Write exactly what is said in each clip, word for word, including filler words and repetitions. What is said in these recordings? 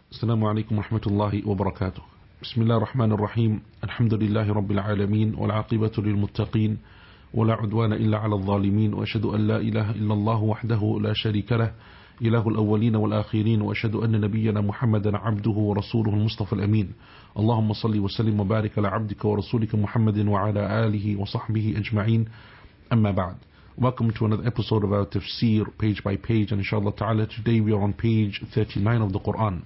السلام عليكم ورحمة الله وبركاته. بسم الله الرحمن الرحيم. الحمد لله رب العالمين والعاقبة للمتقين ولا عدوان إلا على الظالمين، وأشهد أن لا إله إلا الله وحده لا شريك له إله الأولين والآخرين، وأشهد أن نبينا محمدا عبده ورسوله المصطفى الأمين. اللهم صل وسلم وبارك على عبدك ورسولك محمد وعلى آله وصحبه أجمعين. أما بعد. Welcome to another episode of our tafsir, page by page, and inshallah ta'ala today we are on page thirty-nine of the Quran,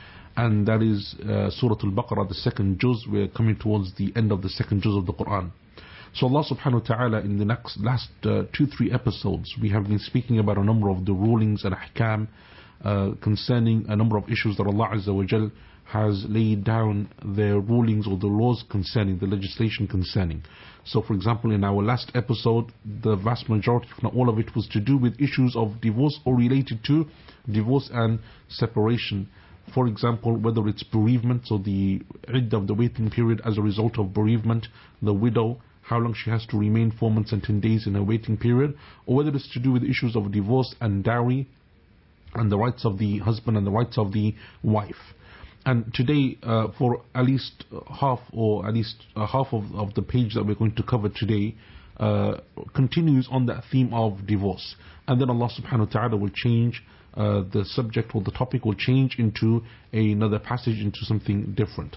and that is uh, Surah Al-Baqarah, the second juz. We are coming towards the end of the second juz of the Quran. So Allah subhanahu wa ta'ala, in the next last uh, two three episodes, we have been speaking about a number of the rulings and ahkam uh, concerning a number of issues that Allah Azza wa Jal has laid down their rulings or the laws concerning, the legislation concerning. So for example, in our last episode, the vast majority, if not all of it, was to do with issues of divorce or related to divorce and separation. For example, whether it's bereavement, so the iddah of the waiting period as a result of bereavement, the widow, how long she has to remain, four months and ten days in her waiting period, or whether it's to do with issues of divorce and dowry and the rights of the husband and the rights of the wife. And today, uh, for at least half or at least uh, half of, of the page that we're going to cover today, uh, continues on that theme of divorce. And then Allah subhanahu wa ta'ala will change uh, the subject, or the topic will change into another passage, into something different.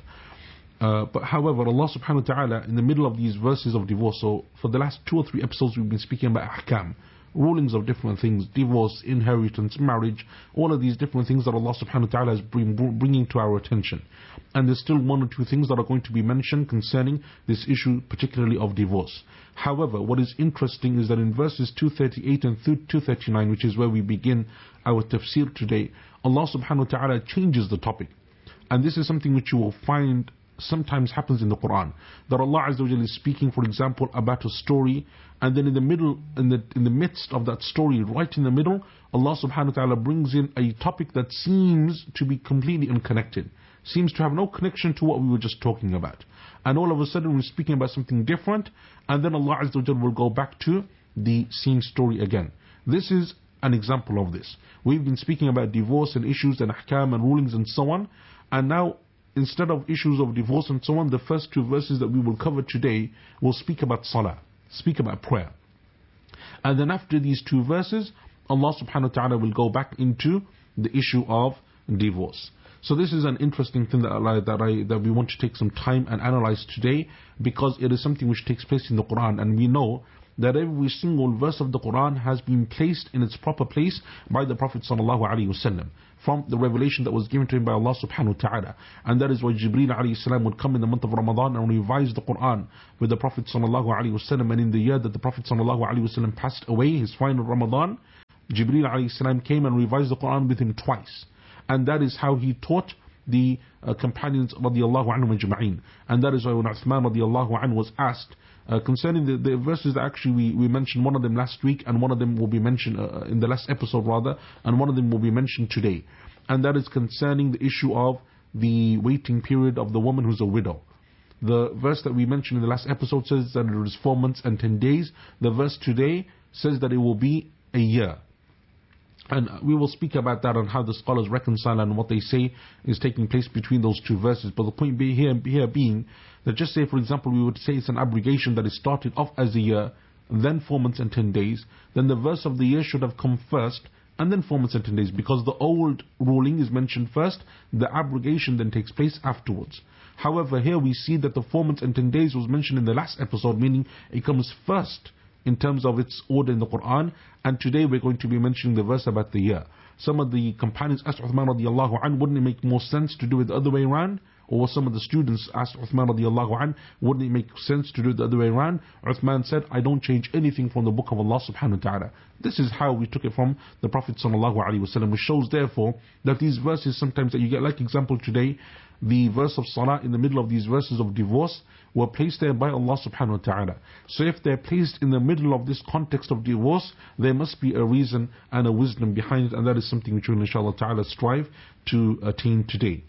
Uh, but however, Allah subhanahu wa ta'ala, in the middle of these verses of divorce, so for the last two or three episodes we've been speaking about ahkam, rulings of different things, divorce, inheritance, marriage, all of these different things that Allah subhanahu wa ta'ala is bring, bringing to our attention. And there's still one or two things that are going to be mentioned concerning this issue, particularly of divorce. However, what is interesting is that in verses two thirty-eight and two thirty-nine, which is where we begin our tafsir today, Allah subhanahu wa ta'ala changes the topic. And this is something which you will find sometimes happens in the Quran, that Allah Azza wa Jalla is speaking, for example, about a story, and then in the middle, in the in the midst of that story, right in the middle, Allah subhanahu wa ta'ala brings in a topic that seems to be completely unconnected, seems to have no connection to what we were just talking about, and all of a sudden we're speaking about something different, and then Allah Azza wa Jalla will go back to the same story again. This is an example of this. We've been speaking about divorce and issues and ahkam and rulings and so on, and now instead of issues of divorce and so on, the first two verses that we will cover today will speak about salah, speak about prayer. And then after these two verses, Allah subhanahu wa ta'ala will go back into the issue of divorce. So this is an interesting thing that I, that I that we want to take some time and analyze today, because it is something which takes place in the Quran, and we know that every single verse of the Quran has been placed in its proper place by the Prophet sallallahu alaihi wasallam, from the revelation that was given to him by Allah subhanahu wa ta'ala. And that is why Jibreel alayhi salam would come in the month of Ramadan and revise the Quran with the Prophet sallallahu alaihi wasallam. And in the year that the Prophet sallallahu alaihi wasallam passed away, his final Ramadan, Jibreel alayhi salam came and revised the Quran with him twice. And that is how he taught the uh, companions radiallahu anhum ajma'in. And that is why when Uthman radiallahu anhu was asked Uh, concerning the, the verses that actually we, we mentioned, one of them last week, and one of them will be mentioned uh, in the last episode rather, and one of them will be mentioned today. And that is concerning the issue of the waiting period of the woman who's a widow. The verse that we mentioned in the last episode says that it is four months and ten days. The verse today says that it will be a year. And we will speak about that and how the scholars reconcile and what they say is taking place between those two verses. But the point be here, here being that, just say for example we would say it's an abrogation that is started off as a year, then four months and ten days, then the verse of the year should have come first and then four months and ten days, because the old ruling is mentioned first, the abrogation then takes place afterwards. However, here we see that the four months and ten days was mentioned in the last episode, meaning it comes first in terms of its order in the Quran, and today we're going to be mentioning the verse about the year. Some of the companions asked Uthman radiallahu anhu, wouldn't it make more sense to do it the other way around? Or some of the students asked Uthman radiallahu anhu, wouldn't it make sense to do it the other way around? Uthman said, I don't change anything from the book of Allah subhanahu wa ta'ala. This is how we took it from the Prophet sallallahu alaihi wasallam, which shows therefore that these verses sometimes that you get, like example today, the verse of salah in the middle of these verses of divorce were placed there by Allah subhanahu wa ta'ala. So if they're placed in the middle of this context of divorce, there must be a reason and a wisdom behind it, and that is something which we will inshallah ta'ala strive to attain today.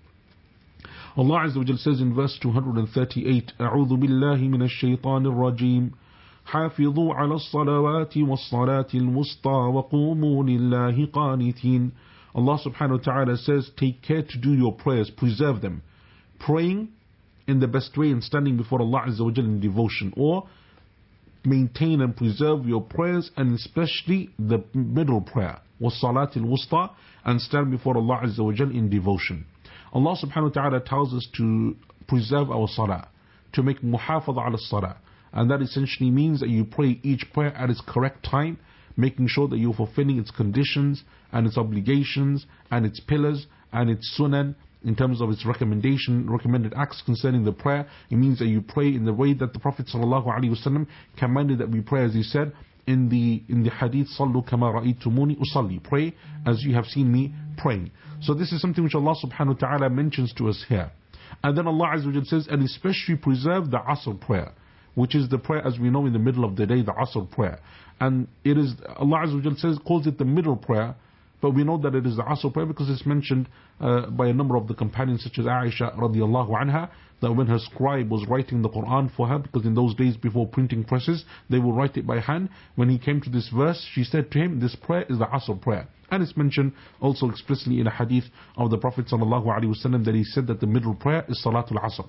Allah Azza wa Jal says in verse two thirty-eight, أعوذ بالله من الشيطان الرجيم حافظوا على الصلوات والصلاة الوسطى وقوموا لله قانتين. Allah subhanahu wa ta'ala says, take care to do your prayers, preserve them. Praying in the best way and standing before Allah Azza wa Jal in devotion, or maintain and preserve your prayers, and especially the middle prayer, was salat al-wusta, and stand before Allah Azza wa Jal in devotion. Allah subhanahu wa ta'ala tells us to preserve our salah, to make muhafadha ala salah, and that essentially means that you pray each prayer at its correct time, making sure that you're fulfilling its conditions and its obligations and its pillars and its sunan in terms of its recommendation, recommended acts concerning the prayer. It means that you pray in the way that the Prophet ﷺ commanded that we pray, as he said in the in the hadith, "Sallu kama ra'aytumuni usalli." Pray as you have seen me praying. So this is something which Allah subhanahu wa ta'ala mentions to us here. And then Allah Azza wa Jalla says, and especially preserve the Asr prayer, which is the prayer as we know in the middle of the day, the Asr prayer. And it is, Allah Azza wa Jalla says, calls it the middle prayer, but we know that it is the Asr prayer because it's mentioned uh, by a number of the companions such as Aisha radiallahu anha, that when her scribe was writing the Quran for her, because in those days before printing presses, they would write it by hand. When he came to this verse, she said to him, this prayer is the Asr prayer. And it's mentioned also explicitly in a hadith of the Prophet sallallahu alaihi wasallam that he said that the middle prayer is Salatul Asr.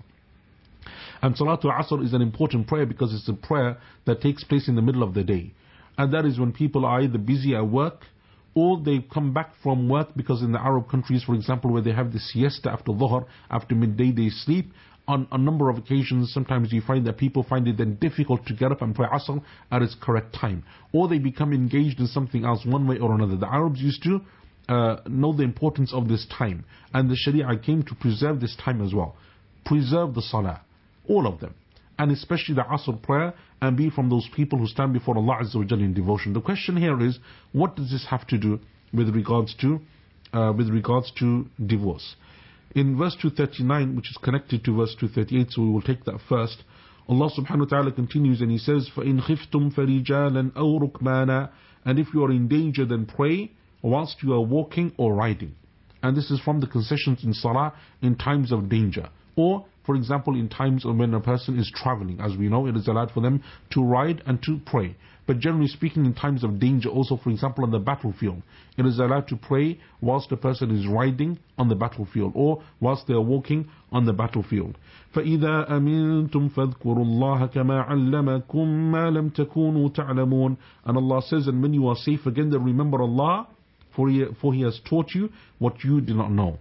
And Salatul Asr is an important prayer because it's a prayer that takes place in the middle of the day. And that is when people are either busy at work, or they come back from work, because in the Arab countries, for example, where they have the siesta after Dhuhr, after midday they sleep. On a number of occasions, sometimes you find that people find it then difficult to get up and pray Asr at its correct time. Or they become engaged in something else one way or another. The Arabs used to uh, know the importance of this time. And the Sharia came to preserve this time as well. Preserve the Salah. All of them. And especially the Asr prayer, and be from those people who stand before Allah Azza wa Jalla in devotion. The question here is, what does this have to do with regards to uh, with regards to divorce? In verse two thirty-nine, which is connected to verse two thirty-eight, so we will take that first. Allah subhanahu wa ta'ala continues and he says, فَإِنْ خِفْتُمْ فَرِجَالًا أَوْ رُكْبَانًا, and if you are in danger, then pray whilst you are walking or riding. And this is from the concessions in Salah in times of danger. Or, for example, in times when a person is traveling. As we know, it is allowed for them to ride and to pray. But generally speaking, in times of danger, also for example on the battlefield, it is allowed to pray whilst a person is riding on the battlefield, or whilst they are walking on the battlefield. فَإِذَا أَمِنْتُمْ فَاذْكُرُوا اللَّهَ كَمَا عَلَّمَكُمْ مَا لَمْ تَكُونُوا تَعْلَمُونَ. And Allah says, and when you are safe again, then remember Allah, for He, for he has taught you what you did not know.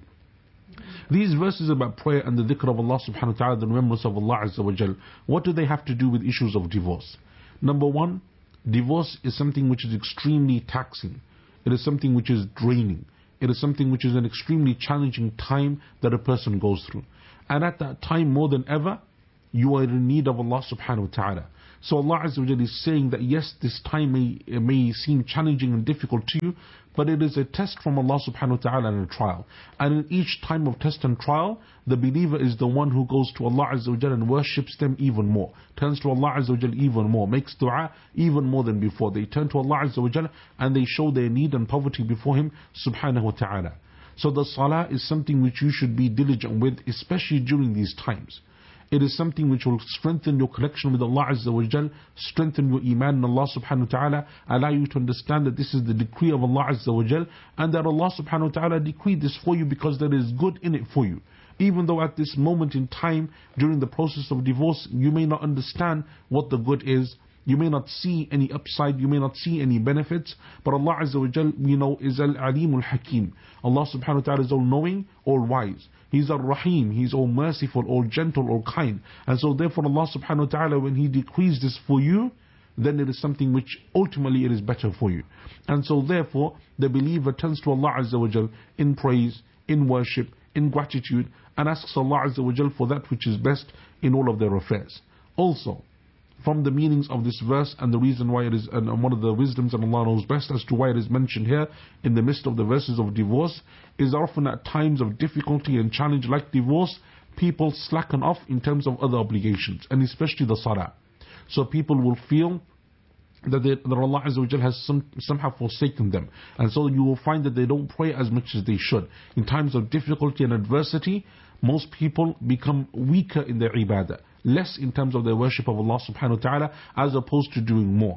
These verses about prayer and the dhikr of Allah subhanahu wa ta'ala, the remembrance of Allah Azza wa Jal, what do they have to do with issues of divorce? Number one, divorce is something which is extremely taxing. It is something which is draining. It is something which is an extremely challenging time that a person goes through. And at that time, more than ever, you are in need of Allah subhanahu wa ta'ala. So Allah Azza wa Jalla is saying that yes, this time may, may seem challenging and difficult to you, but it is a test from Allah subhanahu wa ta'ala and a trial. And in each time of test and trial, the believer is the one who goes to Allah Azza wa Jalla and worships them even more, turns to Allah Azza wa Jalla even more, makes dua even more than before. They turn to Allah Azza wa Jalla and they show their need and poverty before Him subhanahu wa ta'ala. So the salah is something which you should be diligent with, especially during these times. It is something which will strengthen your connection with Allah Azza wa Jal, strengthen your iman in Allah subhanahu wa ta'ala, allow you to understand that this is the decree of Allah Azza wa Jal, and that Allah subhanahu wa ta'ala decreed this for you because there is good in it for you. Even though at this moment in time, during the process of divorce, you may not understand what the good is, you may not see any upside, you may not see any benefits, but Allah Azza wa Jal, you know, is Al-Alim Al-Hakim. Allah subhanahu wa ta'ala is all-knowing, all-wise. He's Ar-Rahim, He's all merciful, all gentle, all kind. And so therefore Allah subhanahu wa ta'ala, when He decrees this for you, then it is something which ultimately it is better for you. And so therefore the believer turns to Allah Azza wa Jal in praise, in worship, in gratitude, and asks Allah Azza wa Jal for that which is best in all of their affairs. Also, from the meanings of this verse and the reason why it is, and one of the wisdoms and Allah knows best as to why it is mentioned here in the midst of the verses of divorce, is often at times of difficulty and challenge like divorce, people slacken off in terms of other obligations, and especially the salah. So people will feel that, they, that Allah Azza wa Jal has some, somehow forsaken them, and so you will find that they don't pray as much as they should. In times of difficulty and adversity, most people become weaker in their ibadah, less in terms of their worship of Allah subhanahu wa ta'ala, as opposed to doing more.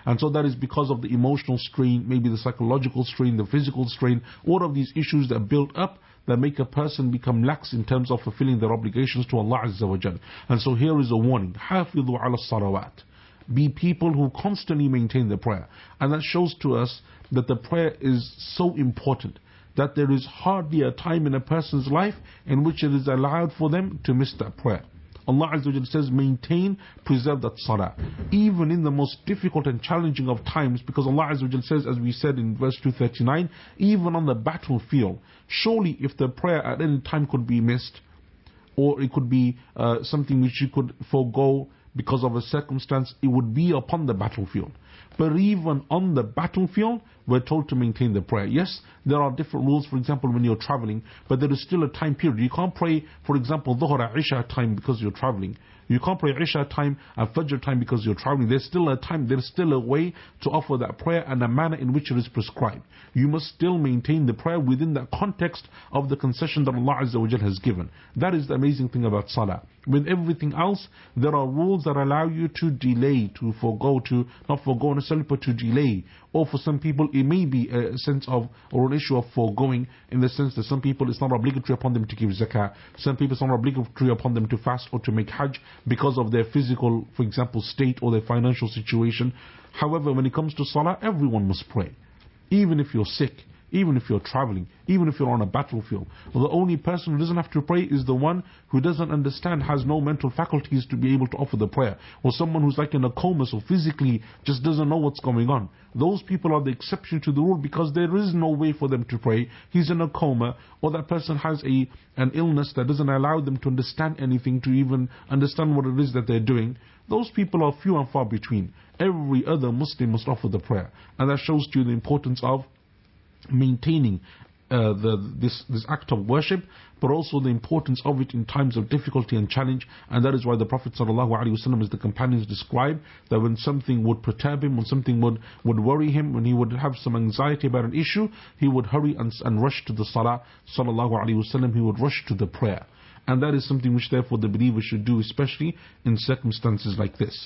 And so that is because of the emotional strain, maybe the psychological strain, the physical strain, all of these issues that build up that make a person become lax in terms of fulfilling their obligations to Allah Azza wa Jal. And so here is a warning. حافظوا على الصلوات. Be people who constantly maintain the prayer. And that shows to us that the prayer is so important that there is hardly a time in a person's life in which it is allowed for them to miss that prayer. Allah Azza wa Jalla says, maintain, preserve that salah. Even in the most difficult and challenging of times, because Allah Azza wa Jalla says, as we said in verse two thirty-nine, even on the battlefield, surely if the prayer at any time could be missed, or it could be uh, something which you could forego because of a circumstance, it would be upon the battlefield. But even on the battlefield, we're told to maintain the prayer. Yes, there are different rules, for example, when you're traveling, but there is still a time period. You can't pray, for example, Dhuhr or Isha time because you're traveling. You can't pray Isha time and Fajr time because you're traveling. There's still a time, there's still a way to offer that prayer and a manner in which it is prescribed. You must still maintain the prayer within that context of the concession that Allah Azza wa Jal has given. That is the amazing thing about Salah. With everything else, there are rules that allow you to delay, to forego, to not forego necessarily, but to delay. Or for some people, it may be a sense of, or an issue of foregoing, in the sense that some people it's not obligatory upon them to give zakah. Some people it's not obligatory upon them to fast or to make hajj because of their physical, for example, state or their financial situation. However, when it comes to salah, everyone must pray. Even if you're sick, even if you're traveling, even if you're on a battlefield. Well, the only person who doesn't have to pray is the one who doesn't understand, has no mental faculties to be able to offer the prayer. Or someone who's like in a coma, so physically just doesn't know what's going on. Those people are the exception to the rule because there is no way for them to pray. He's in a coma, or that person has a an illness that doesn't allow them to understand anything, to even understand what it is that they're doing. Those people are few and far between. Every other Muslim must offer the prayer. And that shows to you the importance of maintaining uh, the, this, this act of worship, but also the importance of it in times of difficulty and challenge. And that is why the Prophet ﷺ, as the companions describe, that when something would perturb him, when something would, would worry him, when he would have some anxiety about an issue, he would hurry and, and rush to the salah, sallallahu alaihi wasallam, he would rush to the prayer. And that is something which therefore the believer should do, especially in circumstances like this.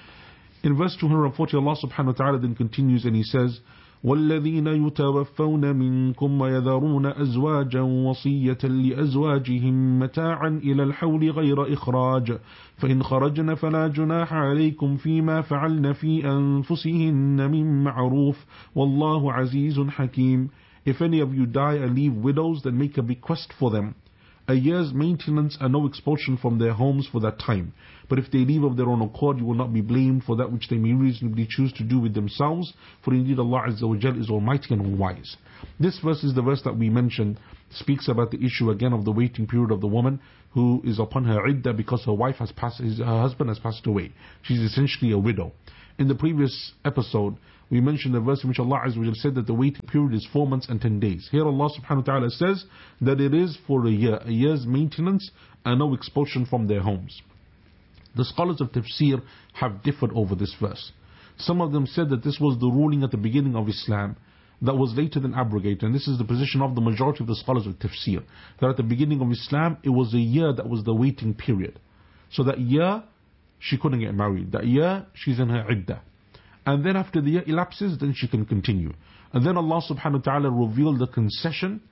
In verse two hundred forty, Allah subhanahu wa ta'ala then continues and He says, وَالَّذِينَ يُتَوَفَّوْنَ مِنْكُمْ وَيَذَرُونَ أَزْوَاجًا وَصِيَّةً لِأَزْوَاجِهِمْ مَتَاعًا إِلَى الْحَوْلِ غَيْرَ إِخْرَاجٍ فَإِنْ خَرَجْنَ فَلَا جُنَاحَ عَلَيْكُمْ فِيمَا فَعَلْنَ فِي أَنفُسِهِنَّ مِنْ مَعْرُوفٍ وَاللَّهُ عَزِيزٌ حَكِيمٌ. If any of you die and leave widows, then make a bequest for them, a year's maintenance and no expulsion from their homes for that time. But if they leave of their own accord, you will not be blamed for that which they may reasonably choose to do with themselves, for indeed Allah Azza wa Jal is almighty and all-wise. This verse is the verse that we mentioned, speaks about the issue again of the waiting period of the woman who is upon her iddah because her wife has passed, his, her husband has passed away. She's essentially a widow. In the previous episode, we mentioned the verse in which Allah Azza wa Jal said that the waiting period is four months and ten days. Here Allah subhanahu wa ta'ala says that it is for a year, a year's maintenance and no expulsion from their homes. The scholars of tafsir have differed over this verse. Some of them said that this was the ruling at the beginning of Islam that was later then abrogated, and this is the position of the majority of the scholars of tafsir, that at the beginning of Islam it was a year that was the waiting period. So that year she couldn't get married, that year she's in her iddah. And then after the year elapses, then she can continue. And then Allah subhanahu wa ta'ala revealed the concession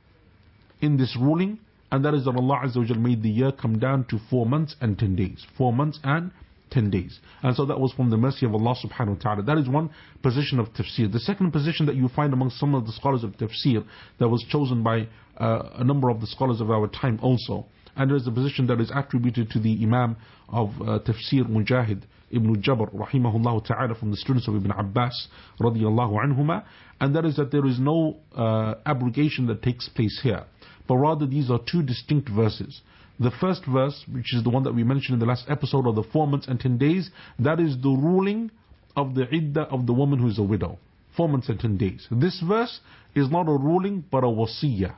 in this ruling, and that is that Allah Azza wa Jal made the year come down to four months and ten days. Four months and ten days. And so that was from the mercy of Allah subhanahu wa ta'ala. That is one position of tafsir. The second position that you find among some of the scholars of tafsir that was chosen by uh, a number of the scholars of our time also, and there is a position that is attributed to the Imam of uh, tafsir Mujahid Ibn Jabr rahimahullah ta'ala, from the students of Ibn Abbas radiyallahu anhuma, and that is that there is no uh, abrogation that takes place here, but rather these are two distinct verses. The first verse, which is the one that we mentioned in the last episode of the four months and ten days, that is the ruling of the iddah of the woman who is a widow. Four months and ten days. This verse is not a ruling but a wasiyah,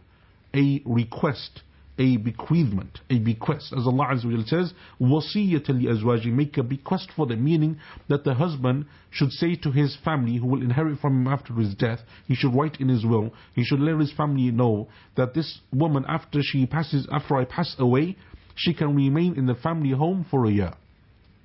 a request, a bequeathment, a bequest. As Allah Azza wa Jalla says, وَصِيَّةً لِأَزْوَاجِهِ, make a bequest for them, meaning that the husband should say to his family who will inherit from him after his death, he should write in his will, he should let his family know that this woman, after she passes, after I pass away, she can remain in the family home for a year.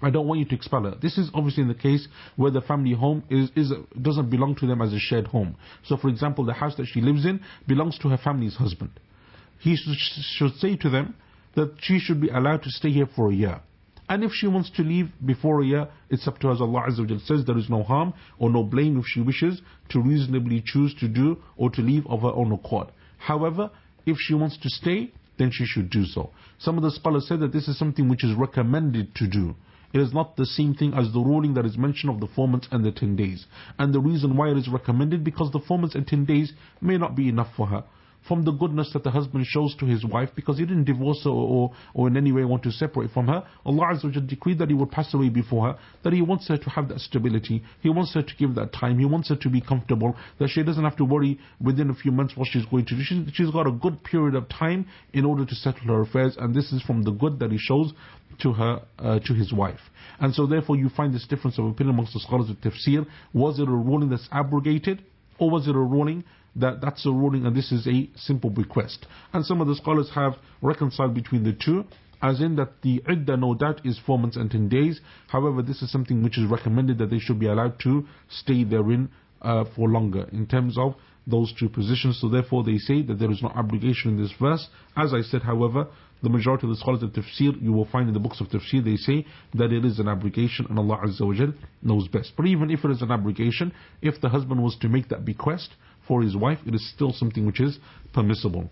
I don't want you to expel her. This is obviously in the case where the family home is, is doesn't belong to them as a shared home. So for example, the house that she lives in belongs to her family's husband. He should, should say to them that she should be allowed to stay here for a year. And if she wants to leave before a year, it's up to her. As Allah Azza wa Jal says, there is no harm or no blame if she wishes to reasonably choose to do or to leave of her own accord. However, if she wants to stay, then she should do so. Some of the scholars said that this is something which is recommended to do. It is not the same thing as the ruling that is mentioned of the four months and the ten days. And the reason why it is recommended, because the four months and ten days may not be enough for her. From the goodness that the husband shows to his wife, because he didn't divorce her or, or in any way want to separate from her, Allah Azza wa Jalla decreed that he would pass away before her, that he wants her to have that stability, he wants her to give that time, he wants her to be comfortable, that she doesn't have to worry within a few months what she's going to do. She's, she's got a good period of time in order to settle her affairs, and this is from the good that he shows to her, uh, to his wife. And so therefore you find this difference of opinion amongst the scholars of tafsir. Was it a ruling that's abrogated, or was it a ruling that that's a ruling and this is a simple bequest? And some of the scholars have reconciled between the two, as in that the iddah no doubt is four months and ten days. However, this is something which is recommended, that they should be allowed to stay therein uh, for longer in terms of those two positions. So therefore they say that there is no obligation in this verse. As I said, however, the majority of the scholars of tafsir, you will find in the books of tafsir, they say that it is an abrogation and Allah Azza wa Jal knows best. But even if it is an abrogation, if the husband was to make that bequest for his wife, it is still something which is permissible.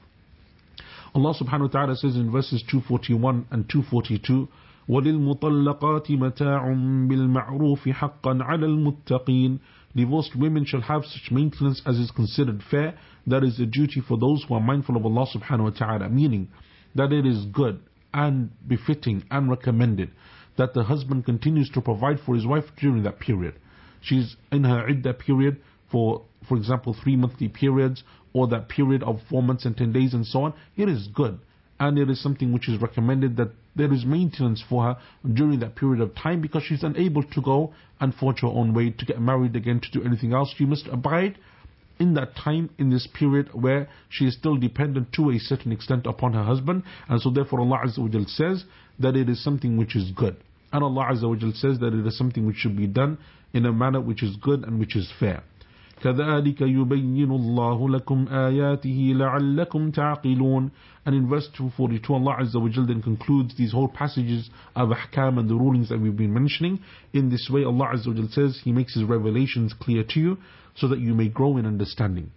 Allah subhanahu wa ta'ala says in verses two forty-one and two forty-two, وَلِلْمُطَلَّقَاتِ مَتَاعٌ بِالْمَعْرُوفِ حَقًّا عَلَى الْمُتَّقِينَ. Divorced women shall have such maintenance as is considered fair. That is a duty for those who are mindful of Allah subhanahu wa ta'ala. Meaning that it is good and befitting and recommended that the husband continues to provide for his wife during that period. She's in her iddah period for, for example, three monthly periods, or that period of four months and ten days and so on. It is good, and it is something which is recommended, that there is maintenance for her during that period of time, because she's unable to go and forge her own way, to get married again, to do anything else. She must abide in that time, in this period where she is still dependent to a certain extent upon her husband. And so therefore Allah Azza wa Jal says that it is something which is good, and Allah Azza wa Jal says that it is something which should be done in a manner which is good and which is fair. كَذَلِكَ يُبَيِّنُ اللَّهُ لَكُمْ آيَاتِهِ لَعَلَّكُمْ تَعْقِلُونَ. And in verse two forty-two, Allah Azza wa Jal then concludes these whole passages of ahkam and the rulings that we've been mentioning. In this way, Allah Azza wa Jal says He makes His revelations clear to you, so that you may grow in understanding.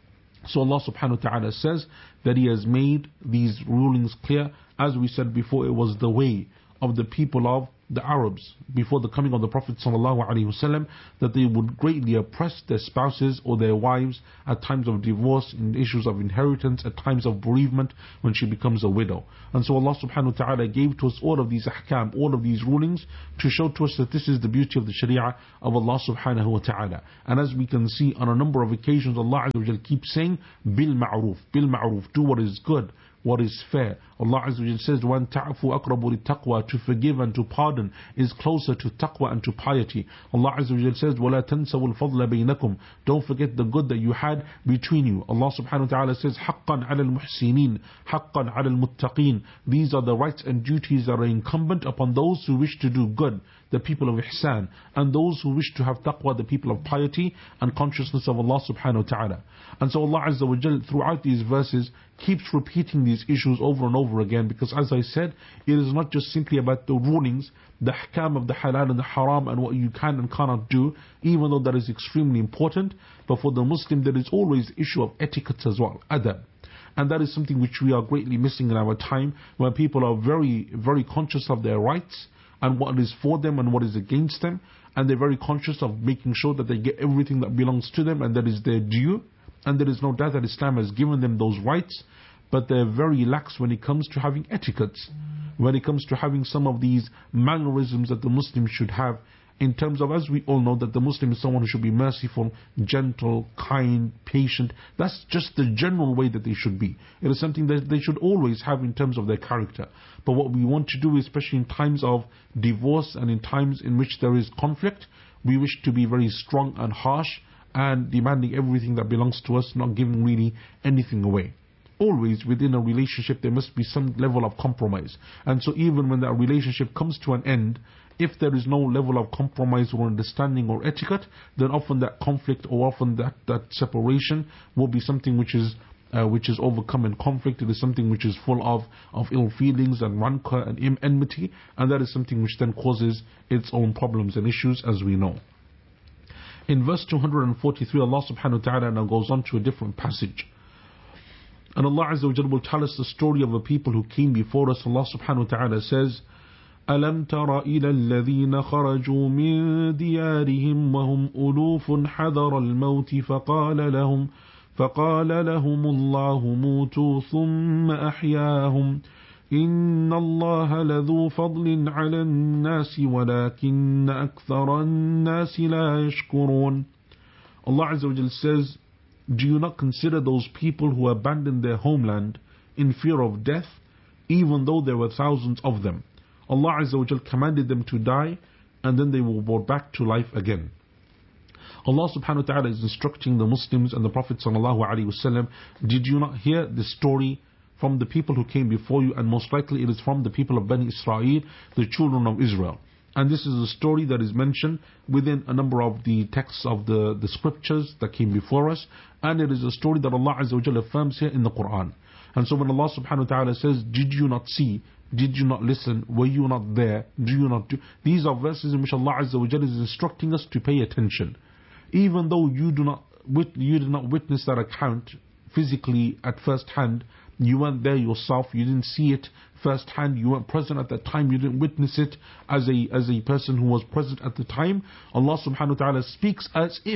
So Allah subhanahu wa ta'ala says that He has made these rulings clear. As we said before, it was the way of the people of the Arabs before the coming of the Prophet sallallahu alaihi wasallam, that they would greatly oppress their spouses or their wives at times of divorce, in issues of inheritance, at times of bereavement, when she becomes a widow. And so Allah subhanahu wa ta'ala gave to us all of these ahkam, all of these rulings, to show to us that this is the beauty of the sharia of Allah subhanahu wa ta'ala. And as we can see on a number of occasions, Allah Azza wa Jal keeps saying bil ma'ruf, bil ma'ruf, do what is good, what is fair. Allah Azza wa Jal says, وَأَن تَعْفُوا أَقْرَبُ لِلتَّقْوَى, to forgive and to pardon is closer to taqwa and to piety. Allah Azza wa Jal says, وَلَا تَنْسَوُا الْفَضْلَ بَيْنَكُمْ, don't forget the good that you had between you. Allah subhanahu wa ta'ala says, حَقًّا عَلَى الْمُحْسِنِينَ حَقًّا عَلى الْمُتَّقِينَ. These are the rights and duties that are incumbent upon those who wish to do good, the people of ihsan, and those who wish to have taqwa, the people of piety and consciousness of Allah subhanahu wa ta'ala. And so Allah Azza wa Jal throughout these verses keeps repeating these issues over and over again, because as I said, it is not just simply about the rulings, the ahkam of the halal and the haram and what you can and cannot do, even though that is extremely important. But for the Muslim, there is always the issue of etiquette as well, adab. And that is something which we are greatly missing in our time, where people are very, very conscious of their rights and what is for them and what is against them, and they're very conscious of making sure that they get everything that belongs to them and that is their due. And there is no doubt that Islam has given them those rights, but they're very lax when it comes to having etiquettes, when it comes to having some of these mannerisms that the Muslim should have, in terms of, as we all know, that the Muslim is someone who should be merciful, gentle, kind, patient. That's just the general way that they should be. It is something that they should always have in terms of their character. But what we want to do, especially in times of divorce and in times in which there is conflict, we wish to be very strong and harsh and demanding everything that belongs to us, not giving really anything away. Always within a relationship there must be some level of compromise. And so even when that relationship comes to an end, If there is no level of compromise or understanding or etiquette, then often that conflict or often that, that separation will be something which is uh, which is overcome in conflict. It is something which is full of, of ill feelings and rancor and enmity, and that is something which then causes its own problems and issues, as we know. In verse two hundred forty-three, Allah subhanahu wa ta'ala now goes on to a different passage. And Allah Azza wa Jalla will tell us the story of a people who came before us. Allah subhanahu wa ta'ala says, أَلَمْ تَرَ إِلَى الَّذِينَ خَرَجُوا مِن دِيَارِهِمْ وَهُمْ أُلُوفٌ حَذَرَ الْمَوْتِ فَقَالَ لَهُمْ فَقَالَ لَهُمُ اللَّهُ مُوتُوا ثُمَّ أَحْيَاهُمْ إِنَّ اللَّهَ لَذُو فَضْلٍ عَلَى النَّاسِ وَلَكِنَّ أَكْثَرَ النَّاسِ لَا يَشْكُرُونَ. Allah Azza wa Jalla says, do you not consider those people who abandoned their homeland in fear of death, even though there were thousands of them? Allah Azza wa Jalla commanded them to die, and then they were brought back to life again. Allah subhanahu wa ta'ala is instructing the Muslims and the Prophet sallallahu alaihi wasallam, did you not hear the story from the people who came before you? And most likely it is from the people of Bani Israel, the children of Israel. And this is a story that is mentioned within a number of the texts of the, the scriptures that came before us. And it is a story that Allah Azza wa Jalla affirms here in the Quran. And so when Allah subhanahu wa ta'ala says, did you not see? Did you not listen? Were you not there? Do you not do? These are verses in which Allah Azza wa Jalla is instructing us to pay attention. Even though you do not, you did not witness that account physically at first hand, you weren't there yourself, you didn't see it first hand, you weren't present at that time, you didn't witness it as a as a person who was present at the time, Allah subhanahu wa ta'ala speaks as if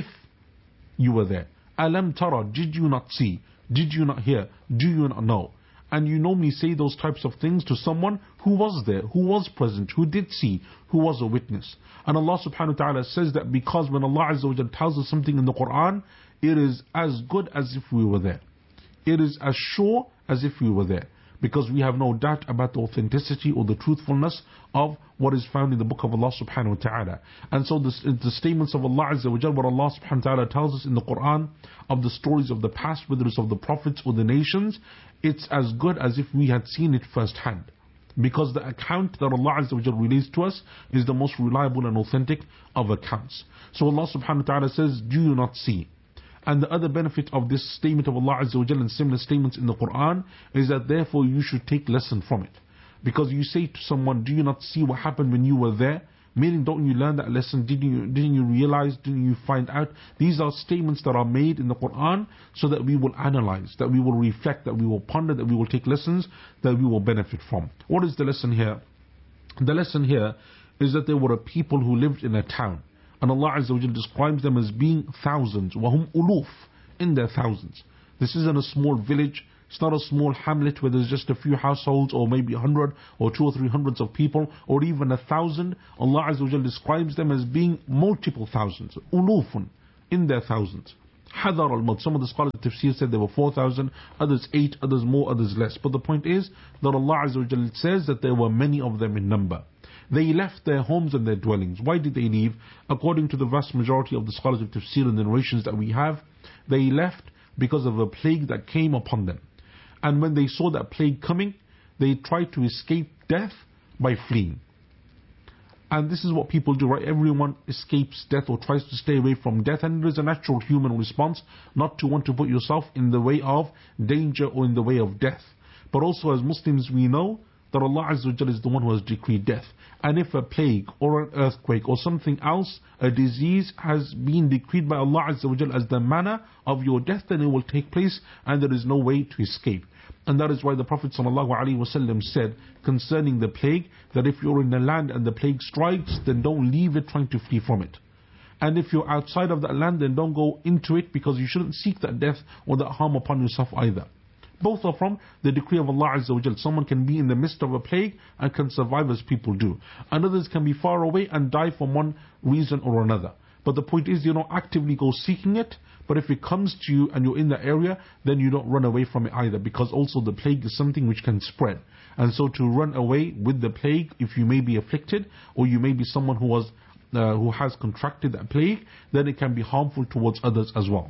you were there. Alam tara, did you not see? Did you not hear? Do you not know? And you normally say those types of things to someone who was there, who was present, who did see, who was a witness. And Allah subhanahu wa ta'ala says that because when Allah Azza wa Jalla tells us something in the Quran, it is as good as if we were there. It is as sure as if we were there. Because we have no doubt about the authenticity or the truthfulness of what is found in the book of Allah subhanahu wa ta'ala. And so this, the statements of Allah Azza wa Jalla, what Allah subhanahu wa ta'ala tells us in the Quran of the stories of the past, whether it's of the prophets or the nations, it's as good as if we had seen it firsthand. Because the account that Allah Azza wa Jalla relates to us is the most reliable and authentic of accounts. So Allah subhanahu wa ta'ala says, do you not see? And the other benefit of this statement of Allah Azza wa Jalla and similar statements in the Quran is that therefore you should take lesson from it. Because you say to someone, do you not see what happened when you were there? Meaning, don't you learn that lesson? Didn't you, didn't you realize? Didn't you find out? These are statements that are made in the Quran so that we will analyze, that we will reflect, that we will ponder, that we will take lessons that we will benefit from. What is the lesson here? The lesson here is that there were a people who lived in a town. And Allah Azza wa Jalla describes them as being thousands. وَهُمْ uluf, in their thousands. This isn't a small village. It's not a small hamlet where there's just a few households or maybe a hundred or two or three hundreds of people or even a thousand. Allah Azza wa Jalla describes them as being multiple thousands. Ulufun, in their thousands. Hadar al-Maut. Some of the scholars of Tafsir said there were four thousand, others eight, others more, others less. But the point is that Allah Azza wa Jalla says that there were many of them in number. They left their homes and their dwellings. Why did they leave? According to the vast majority of the scholars of Tafsir and the narrations that we have, they left because of a plague that came upon them. And when they saw that plague coming, they tried to escape death by fleeing. And this is what people do, right? Everyone escapes death or tries to stay away from death, and it is a natural human response not to want to put yourself in the way of danger or in the way of death. But also as Muslims we know that Allah Azza wa Jalla is the one who has decreed death. And if a plague or an earthquake or something else, a disease has been decreed by Allah Azza wa Jalla as the manner of your death, then it will take place and there is no way to escape. And that is why the Prophet ﷺ said concerning the plague that if you're in the land and the plague strikes, then don't leave it trying to flee from it. And if you're outside of that land, then don't go into it, because you shouldn't seek that death or that harm upon yourself either. Both are from the decree of Allah Azza wa Jal. Someone can be in the midst of a plague and can survive as people do. And others can be far away and die for one reason or another. But the point is, you don't actively go seeking it. But if it comes to you and you're in the area, then you don't run away from it either. Because also the plague is something which can spread. And so to run away with the plague, if you may be afflicted, or you may be someone who was uh, who has contracted that plague, then it can be harmful towards others as well.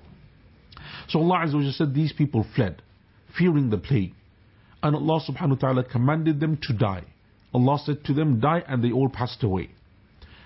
So Allah Azza wa Jal said these people fled, fearing the plague. And Allah subhanahu wa ta'ala commanded them to die. Allah said to them, die, and they all passed away.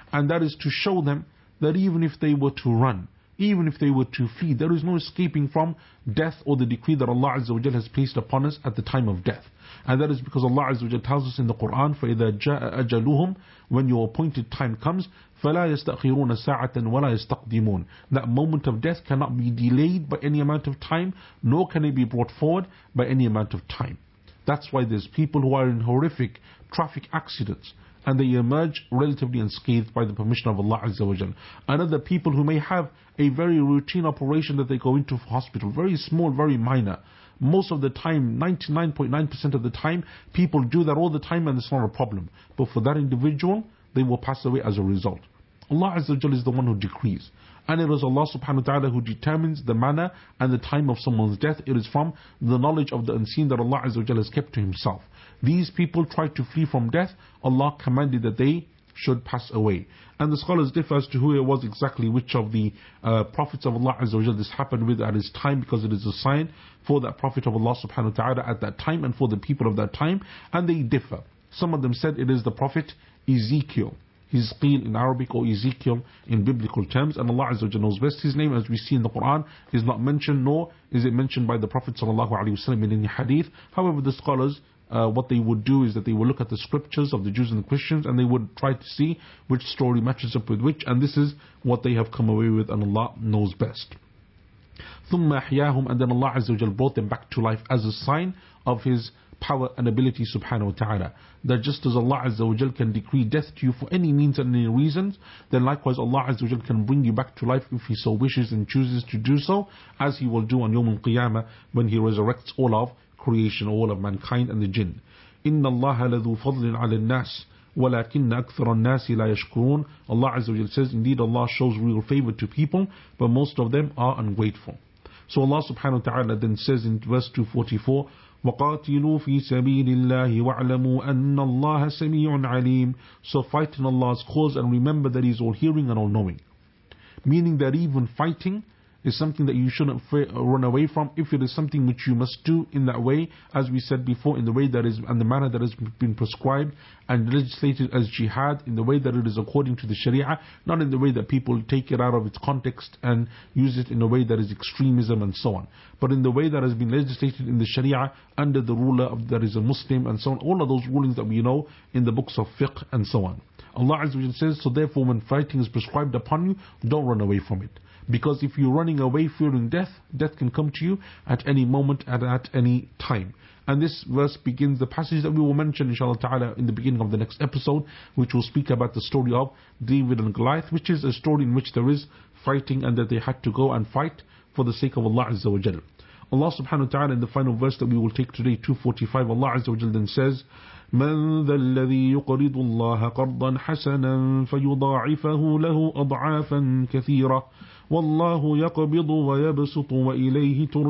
And that is to show them that even if they were to run, even if they were to flee, there is no escaping from death or the decree that Allah Azza wa Jal has placed upon us at the time of death. And that is because Allah Azza wa Jal tells us in the Quran, فَإِذَا جَاءَ أَجَلُهُمْ, when your appointed time comes, فَلَا يَسْتَأْخِرُونَ سَاعَةً وَلَا يَسْتَقْدِمُونَ. That moment of death cannot be delayed by any amount of time, nor can it be brought forward by any amount of time. That's why there's people who are in horrific traffic accidents, and they emerge relatively unscathed by the permission of Allah Azza wa Jal. And other people who may have a very routine operation that they go into for hospital, very small, very minor. Most of the time, ninety-nine point nine percent of the time, people do that all the time and it's not a problem. But for that individual, they will pass away as a result. Allah Azza wa Jal is the one who decrees. And it is Allah subhanahu wa ta'ala who determines the manner and the time of someone's death. It is from the knowledge of the unseen that Allah Azza wa Jal has kept to Himself. These people tried to flee from death. Allah commanded that they should pass away. And the scholars differ as to who it was exactly, which of the uh, prophets of Allah Azza wa Jal this happened with at his time, because it is a sign for that prophet of Allah subhanahu wa ta'ala at that time and for the people of that time. And they differ. Some of them said it is the prophet Ezekiel. Hizqeel in Arabic, or Ezekiel in biblical terms, and Allah Azza wa Jalla knows best. His name, as we see in the Quran, is not mentioned, nor is it mentioned by the Prophet sallallahu alaihi wasallam in any hadith. However, the scholars, uh, what they would do is that they would look at the scriptures of the Jews and the Christians, and they would try to see which story matches up with which, and this is what they have come away with, and Allah knows best. ثُمَّ أَحْيَاهُمْ, and then Allah Azza wa Jalla brought them back to life as a sign of His power and ability subhanahu wa ta'ala. That just as Allah Azza wa Jal can decree death to you for any means and any reasons, then likewise Allah Azza wa Jal can bring you back to life if He so wishes and chooses to do so, as He will do on Yawm al-Qiyamah when He resurrects all of creation, all of mankind and the jinn. إِنَّ اللَّهَ لَذُو فَضْلٍ عَلَى النَّاسِ وَلَكِنَّ أَكْثَرَ النَّاسِ لَا يَشْكُرُونَ. Allah Azza wa Jal says, indeed Allah shows real favor to people, but most of them are ungrateful. So Allah subhanahu wa ta'ala then says in verse two forty-four, وَقَاتِلُوا فِي سَبِيلِ اللَّهِ وَاعْلَمُوا أَنَّ اللَّهَ سَمِيعٌ عَلِيمٌ. So fight in Allah's cause and remember that He is all hearing and all knowing. Meaning that even fighting is something that you shouldn't run away from if it is something which you must do in that way, as we said before, in the way that is and the manner that has been prescribed and legislated as jihad, in the way that it is according to the Sharia, not in the way that people take it out of its context and use it in a way that is extremism and so on, but in the way that has been legislated in the Sharia under the ruler of that is a Muslim and so on, all of those rulings that we know in the books of fiqh and so on. Allah Azza wa Jalla says, so therefore when fighting is prescribed upon you, don't run away from it. Because if you're running away fearing death, death can come to you at any moment and at any time. And this verse begins the passage that we will mention inshallah ta'ala in the beginning of the next episode, which will speak about the story of David and Goliath, which is a story in which there is fighting and that they had to go and fight for the sake of Allah Azza wa Jalla. Allah subhanahu wa ta'ala in the final verse that we will take today, two forty-five, Allah Azza wa Jalla then says, من ذا الذي يقرض الله قرضا حسنا فيضاعفه له أضعافا كثيرة والله يقبض ويبسط وإليه ترجعون.